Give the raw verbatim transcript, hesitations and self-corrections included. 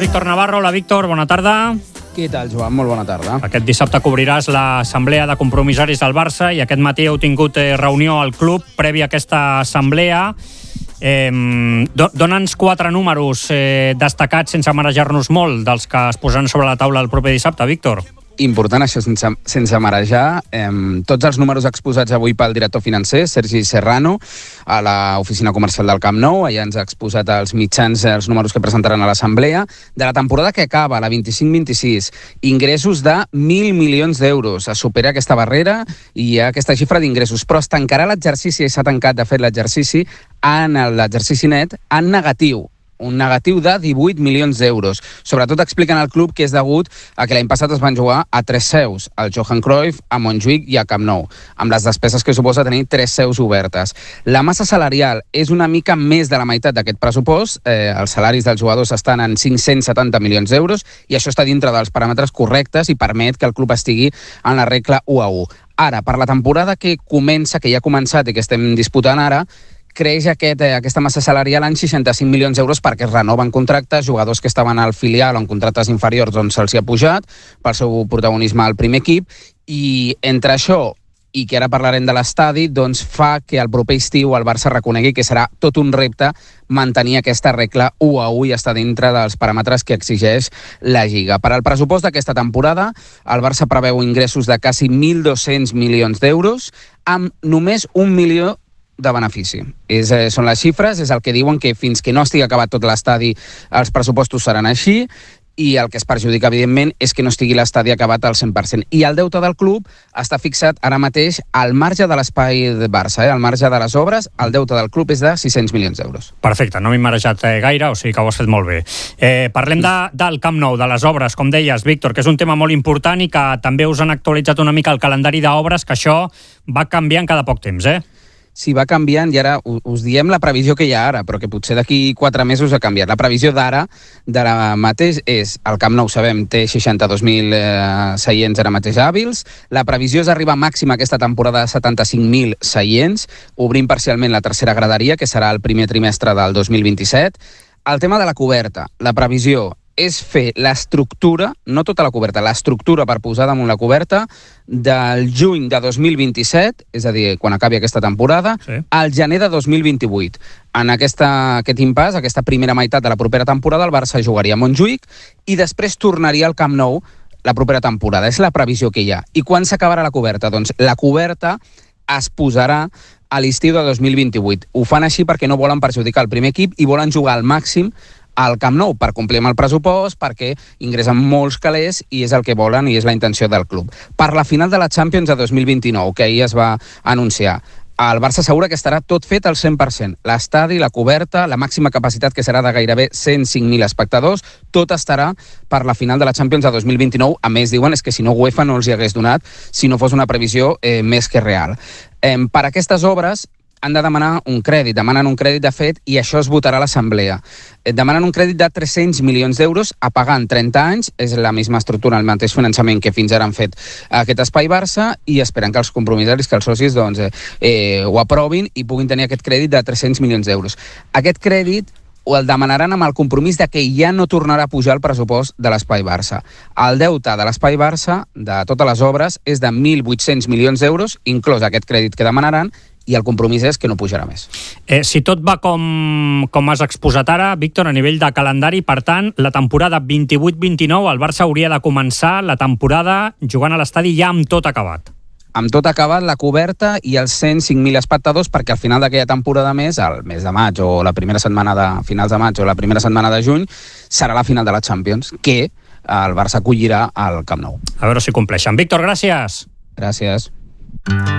Víctor Navarro. Hola, Víctor, bona tarda. Què tal, Joan? Molt bona tarda. Aquest dissabte cobriràs l'assemblea de compromissaris del Barça i aquest matí heu tingut eh, reunió al club prèvia a aquesta assemblea. Eh, do, Dóna'ns quatre números eh, destacats sense marejar-nos molt dels que es posaran sobre la taula el proper dissabte, Víctor. Important, això, sense, sense marejar. Eh, tots els números exposats avui pel director financer, Sergi Serrano, a l'oficina comercial del Camp Nou. Allà ens ha exposat als mitjans els números que presentaran a l'assemblea. De la temporada que acaba, la vint-i-cinc vint-i-sis, ingressos de mil milions d'euros. Es supera aquesta barrera i hi ha aquesta xifra d'ingressos. Però es tancarà l'exercici, i s'ha tancat, de fet, l'exercici, en l'exercici net, en negatiu. Un negatiu de divuit milions d'euros. Sobretot expliquen al club que és degut a que l'any passat es van jugar a tres seus, al Johan Cruyff, a Montjuïc i a Camp Nou, amb les despeses que suposa tenir tres seus obertes. La massa salarial és una mica més de la meitat d'aquest pressupost. Eh, els salaris dels jugadors estan en cinc-cents setanta milions d'euros i això està dintre dels paràmetres correctes i permet que el club estigui en la regla u a u. Ara, per la temporada que comença, que ja ha començat i que estem disputant ara, creix aquest, eh, aquesta massa salarial en seixanta-cinc milions d'euros perquè es renoven contractes, jugadors que estaven al filial o en contractes inferiors on se'ls hi ha pujat pel seu protagonisme al primer equip, i entre això i que ara parlarem de l'estadi, doncs fa que el proper estiu el Barça reconegui que serà tot un repte mantenir aquesta regla u a u i estar dintre dels paràmetres que exigeix la Lliga. Per al pressupost d'aquesta temporada, el Barça preveu ingressos de quasi mil dos-cents milions d'euros amb només un milió de benefici. És, eh, són les xifres, és el que diuen, que fins que no estigui acabat tot l'estadi els pressupostos seran així, i el que es perjudica, evidentment, és que no estigui l'estadi acabat al cent per cent. I el deute del club està fixat ara mateix al marge de l'espai de Barça, eh? Al marge de les obres, el deute del club és de sis-cents milions d'euros. Perfecte, no m'he marejat eh, gaire, o sigui que ho has fet molt bé. Eh, parlem de, del Camp Nou, de les obres, com deies, Víctor, que és un tema molt important i que també us han actualitzat una mica el calendari d'obres, que això va canviant cada poc temps, eh? Sí, va canviant, i ara us diem la previsió que hi ha ara, però que potser d'aquí quatre mesos ha canviat. La previsió d'ara, d'ara mateix, és, el Camp Nou, sabem, té seixanta-dos mil eh, seients ara mateix hàbils. La previsió és arribar màxima aquesta temporada a setanta-cinc mil seients, obrint parcialment la tercera graderia, que serà el primer trimestre del dos mil vint-i-set. El tema de la coberta, la previsió és fer l'estructura, no tota la coberta, l'estructura per posar damunt la coberta del juny de dos mil vint-i-set, és a dir, quan acabi aquesta temporada, sí, al gener de dos mil vint-i-vuit. En aquesta, aquest impàs, aquesta primera meitat de la propera temporada, el Barça jugaria a Montjuïc i després tornaria al Camp Nou la propera temporada. És la previsió que hi ha. I quan s'acabarà la coberta? Doncs la coberta es posarà a l'estiu de dos mil vint-i-vuit. Ho fan així perquè no volen perjudicar el primer equip i volen jugar al màxim al Camp Nou per complir amb el pressupost, perquè ingressen molts calés i és el que volen i és la intenció del club. Per la final de la Champions de dos mil vint-i-nou, que ahir es va anunciar, el Barça assegura que estarà tot fet al cent per cent. L'estadi, la coberta, la màxima capacitat, que serà de gairebé cent cinc mil espectadors, tot estarà per la final de la Champions de dos mil vint-i-nou. A més, diuen, és que si no UEFA no els hi hagués donat si no fos una previsió eh, més que real. Eh, per aquestes obres han de demanar un crèdit, demanen un crèdit de fet i això es votarà a l'assemblea. Demanen un crèdit de tres-cents milions d'euros a pagar en trenta anys, és la misma estructura, el mateix finançament que fins ara han fet aquest Espai Barça, i esperen que els compromissaris, que els socis doncs, eh, ho aprovin i puguin tenir aquest crèdit de tres-cents milions d'euros. Aquest crèdit o el demanaran amb el compromís de que ja no tornarà a pujar el pressupost de l'Espai Barça. El deute de l'Espai Barça, de totes les obres, és de mil vuit-cents milions d'euros, inclòs aquest crèdit que demanaran, i el compromís és que no pujarà més. Eh, si tot va com, com has exposat ara, Víctor, a nivell de calendari, per tant, la temporada vint-i-vuit vint-i-nou, el Barça hauria de començar la temporada jugant a l'estadi ja amb tot acabat. Amb tot acabat, la coberta i els cent cinc mil espectadors, perquè al final d'aquella temporada més, el mes de maig o la primera setmana de finals de maig o la primera setmana de juny, serà la final de la Champions, que el Barça acollirà al Camp Nou. A veure si compleixen. Víctor, gràcies. Gràcies.